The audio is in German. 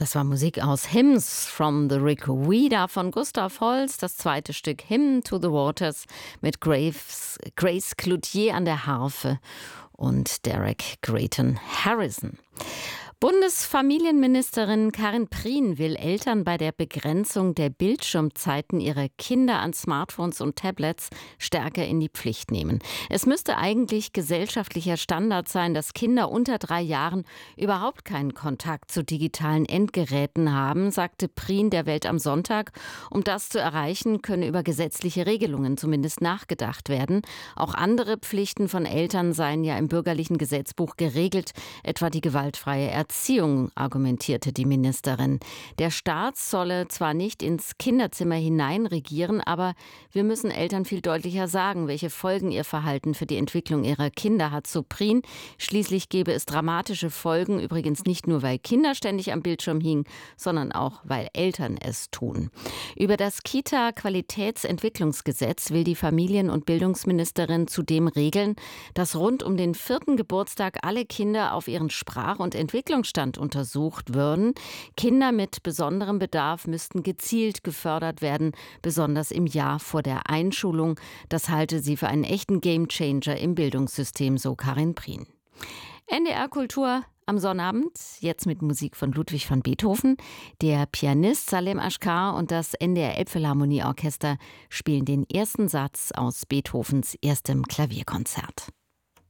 Das war Musik aus Hymns from the Ricohuida von Gustav Holst, das zweite Stück Hymn to the Waters mit Grace Cloutier an der Harfe und Derek Creighton Harrison. Bundesfamilienministerin Karin Prien will Eltern bei der Begrenzung der Bildschirmzeiten ihrer Kinder an Smartphones und Tablets stärker in die Pflicht nehmen. Es müsste eigentlich gesellschaftlicher Standard sein, dass Kinder unter 3 Jahren überhaupt keinen Kontakt zu digitalen Endgeräten haben, sagte Prien der Welt am Sonntag. Um das zu erreichen, könne über gesetzliche Regelungen zumindest nachgedacht werden. Auch andere Pflichten von Eltern seien ja im bürgerlichen Gesetzbuch geregelt, etwa die gewaltfreie Erziehung, argumentierte die Ministerin. Der Staat solle zwar nicht ins Kinderzimmer hineinregieren, aber wir müssen Eltern viel deutlicher sagen, welche Folgen ihr Verhalten für die Entwicklung ihrer Kinder hat, so Prien. Schließlich gäbe es dramatische Folgen, übrigens nicht nur, weil Kinder ständig am Bildschirm hingen, sondern auch, weil Eltern es tun. Über das Kita-Qualitätsentwicklungsgesetz will die Familien- und Bildungsministerin zudem regeln, dass rund um den 4. Geburtstag alle Kinder auf ihren Sprach- und Entwicklungsstand untersucht würden. Kinder mit besonderem Bedarf müssten gezielt gefördert werden, besonders im Jahr vor der Einschulung. Das halte sie für einen echten Gamechanger im Bildungssystem, so Karin Prien. NDR Kultur am Sonnabend, jetzt mit Musik von Ludwig van Beethoven. Der Pianist Salem Ashkar und das NDR Elbphilharmonieorchester spielen den ersten Satz aus Beethovens erstem Klavierkonzert.